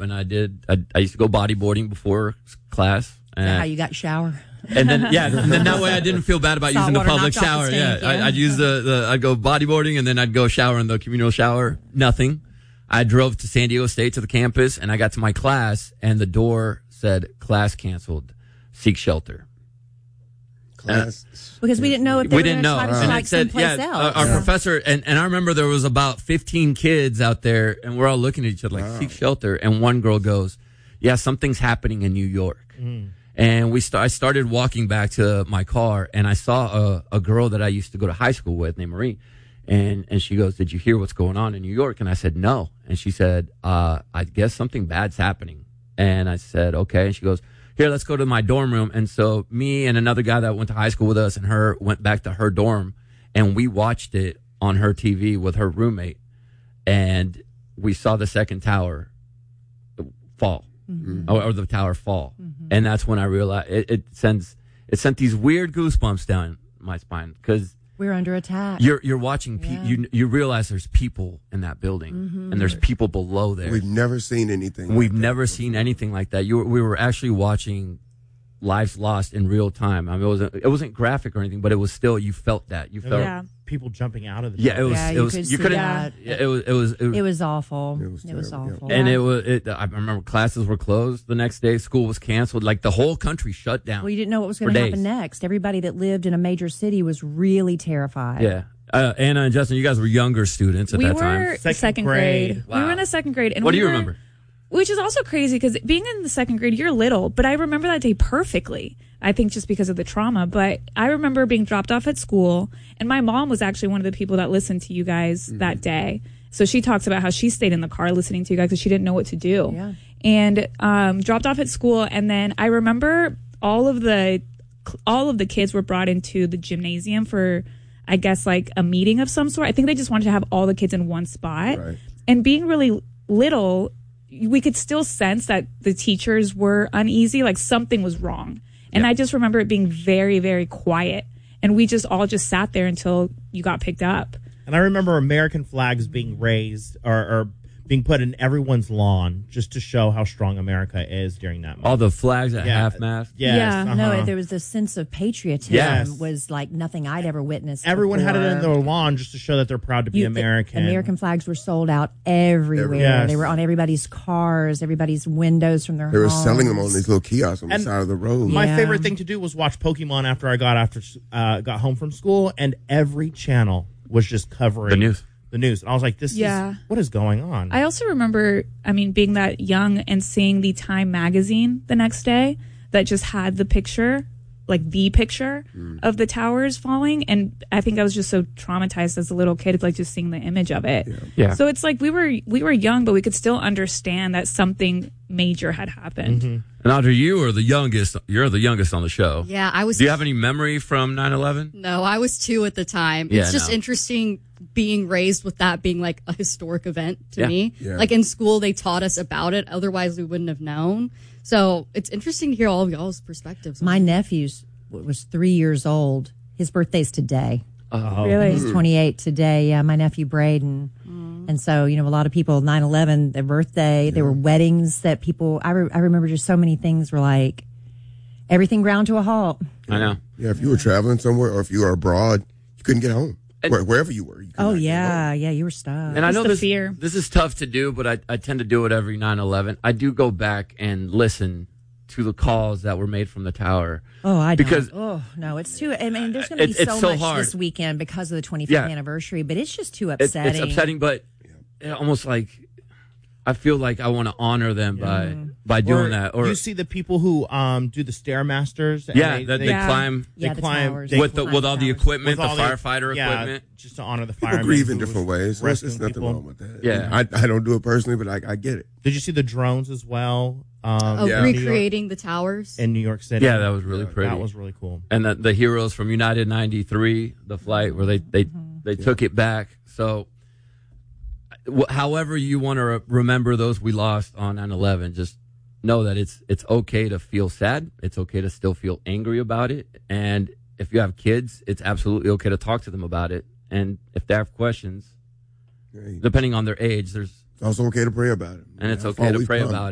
and I used to go bodyboarding before class. Is that how you got shower? And then and then that way I didn't feel bad about using the public shower. I'd use I'd go bodyboarding, and then I'd go shower in the communal shower. Nothing. I drove to San Diego State to the campus, and I got to my class, and the door said class canceled. Seek shelter. Because we didn't know if they were going to try to strike someplace else. Our professor, and I remember there was about 15 kids out there, and we're all looking at each other like, seek shelter. And one girl goes, yeah, something's happening in New York. And I started walking back to my car, and I saw a girl that I used to go to high school with named Marie. And she goes, did you hear what's going on in New York? And I said, no. And she said, I guess something bad's happening. And I said, okay. And she goes, here, let's go to my dorm room. And so me and another guy that went to high school with us and her went back to her dorm, and we watched it on her TV with her roommate. And we saw the second tower fall, or the tower fall. And that's when I realized it sent these weird goosebumps down my spine, because we're under attack. You're watching. You realize there's people in that building, and there's people below there. We've never seen anything. We've never seen anything like that. We were actually watching lives lost in real time. I mean, it wasn't graphic or anything, but it was still, you felt that. You felt people jumping out of the you couldn't. It was awful. It was awful. And I remember classes were closed the next day. School was canceled. Like the whole country shut down. Well, you didn't know what was going to happen next. Everybody that lived in a major city was really terrified. Yeah. Anna and Justin, you guys were younger students at that time. We were second grade. Wow. We were in the second grade. And what do you remember? Which is also crazy, because being in the second grade, you're little, but I remember that day perfectly. I think just because of the trauma, but I remember being dropped off at school, and my mom was actually one of the people that listened to you guys that day. So she talks about how she stayed in the car listening to you guys because she didn't know what to do. Yeah. And dropped off at school, and then I remember all of the kids were brought into the gymnasium for, I guess, like a meeting of some sort. I think they just wanted to have all the kids in one spot. Right. And being really little, we could still sense that the teachers were uneasy, like something was wrong. And I just remember it being very, very quiet. And we just all just sat there until you got picked up. And I remember American flags being raised or being put in everyone's lawn just to show how strong America is during that moment. All the flags at half-mast. Yes, No, there was this sense of patriotism was like nothing I'd ever witnessed. Everyone before. had it in their lawn just to show that they're proud to be American. American flags were sold out everywhere. Yes. They were on everybody's cars, everybody's windows from their homes. They were selling them on these little kiosks on the side of the road. My favorite thing to do was watch Pokemon after I got home from school, and every channel was just covering the news. And I was like, what is going on? I also remember, being that young and seeing the Time magazine the next day that just had the picture, like the picture of the towers falling. And I think I was just so traumatized as a little kid, like just seeing the image of it. Yeah. So it's like we were young, but we could still understand that something major had happened. And Audrey, you are the youngest. You're the youngest on the show. Yeah, I was. Do you have any memory from 9/11? No, I was 2 at the time. It's just interesting being raised with that being like a historic event to me. Yeah. Like in school, they taught us about it. Otherwise, we wouldn't have known. So it's interesting to hear all of y'all's perspectives. My nephew was 3 years old. His birthday's today. Oh, really? He's 28 today. Yeah, my nephew Braden. And so, a lot of people, 9/11, their birthday, there were weddings that people, I remember just so many things were like, everything ground to a halt. I know. Yeah, if you were traveling somewhere or if you were abroad, you couldn't get home. Wherever you were. You could not get home. You were stuck. And I know the fear. This is tough to do, but I tend to do it every 9/11. I do go back and listen to the calls that were made from the tower. Oh, I don't. Because no, it's too. There's going to be so much hard this weekend because of the 25th anniversary, but it's just too upsetting. It's upsetting, but almost like I feel like I want to honor them by doing that. Or you see the people who do the Stairmasters. And they climb. They climb with all the equipment, with all the firefighter equipment, just to honor the People firemen. grieve in different ways. There's nothing people. wrong with that. Yeah. I don't do it personally, but I get it. Did you see the drones as well? Recreating the towers in New York City. Yeah, that was really pretty. That was really cool. And the heroes from United 93, the flight where they took it back. So, however you want to remember those we lost on 9/11, just know that it's okay to feel sad. It's okay to still feel angry about it. And if you have kids, it's absolutely okay to talk to them about it. And if they have questions, depending on their age, there's It's also okay to pray about it. and it's okay to pray about it.